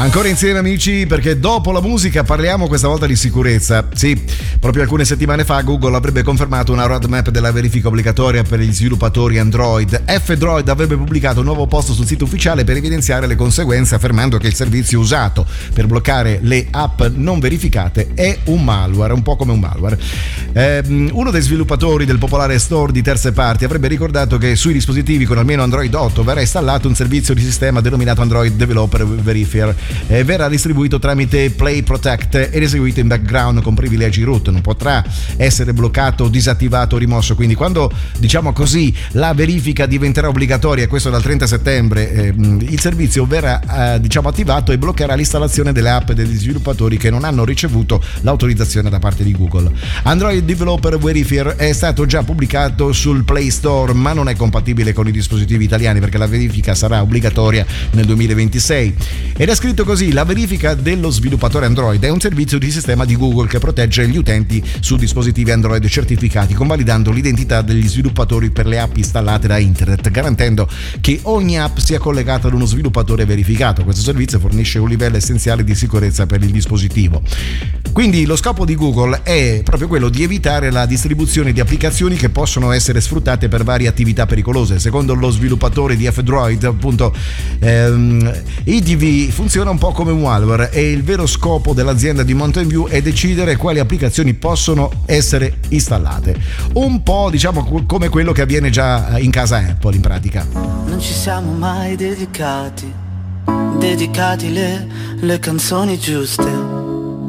Ancora insieme amici, perché dopo la musica parliamo questa volta di sicurezza. Sì, proprio alcune settimane fa Google avrebbe confermato una roadmap della verifica obbligatoria per gli sviluppatori Android. F-Droid avrebbe pubblicato un nuovo post sul sito ufficiale per evidenziare le conseguenze, affermando che il servizio usato per bloccare le app non verificate è un malware, un po' come un malware. Uno dei sviluppatori del popolare store di terze parti avrebbe ricordato che sui dispositivi con almeno Android 8 verrà installato un servizio di sistema denominato Android Developer Verifier. Verrà distribuito tramite Play Protect ed eseguito in background con privilegi root, non potrà essere bloccato, disattivato o rimosso. Quindi quando, diciamo così, la verifica diventerà obbligatoria, questo dal 30 settembre, il servizio verrà diciamo attivato e bloccherà l'installazione delle app degli sviluppatori che non hanno ricevuto l'autorizzazione da parte di Google. Android Developer Verifier è stato già pubblicato sul Play Store, ma non è compatibile con i dispositivi italiani perché la verifica sarà obbligatoria nel 2026. Ed è scritto così: la verifica dello sviluppatore Android è un servizio di sistema di Google che protegge gli utenti su dispositivi Android certificati, convalidando l'identità degli sviluppatori per le app installate da internet, garantendo che ogni app sia collegata ad uno sviluppatore verificato. Questo servizio fornisce un livello essenziale di sicurezza per il dispositivo. Quindi lo scopo di Google è proprio quello di evitare la distribuzione di applicazioni che possono essere sfruttate per varie attività pericolose. Secondo lo sviluppatore di F-Droid, appunto, EDV funziona un po' come un malware e il vero scopo dell'azienda di Mountain View è decidere quali applicazioni possono essere installate. Un po', diciamo, come quello che avviene già in casa Apple, in pratica. Non ci siamo mai dedicati le canzoni giuste.